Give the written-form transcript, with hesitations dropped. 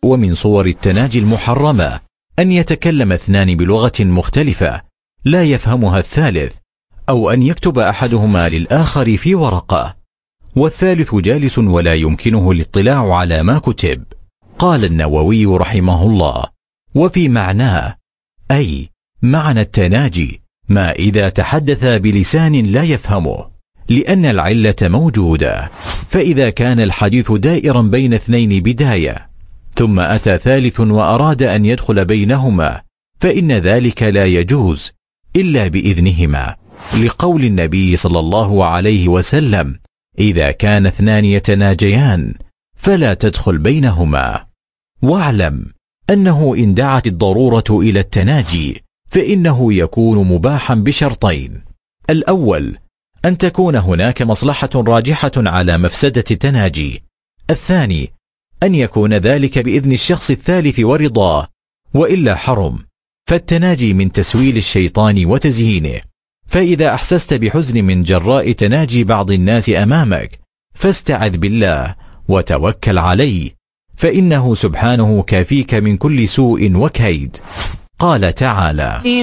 ومن صور التناجي المحرمة أن يتكلم اثنان بلغة مختلفة لا يفهمها الثالث، أو أن يكتب أحدهما للآخر في ورقة والثالث جالس ولا يمكنه الاطلاع على ما كتب. قال النووي رحمه الله: وفي معناه، أي معنى التناجي ما إذا تحدث بلسان لا يفهمه، لأن العلة موجودة. فإذا كان الحديث دائرا بين اثنين بداية ثم أتى ثالث وأراد أن يدخل بينهما، فإن ذلك لا يجوز إلا بإذنهما، لقول النبي صلى الله عليه وسلم: إذا كان اثنان يتناجيان فلا تدخل بينهما. واعلم أنه إن دعت الضرورة إلى التناجي فإنه يكون مباحا بشرطين: الأول أن تكون هناك مصلحة راجحة على مفسدة التناجي، الثاني أن يكون ذلك بإذن الشخص الثالث ورضاه، وإلا حرم، فالتناجي من تسويل الشيطان وتزيينه. فإذا أحسست بحزن من جراء تناجي بعض الناس أمامك فاستعذ بالله وتوكل عليه، فإنه سبحانه كافيك من كل سوء وكيد. قال تعالى: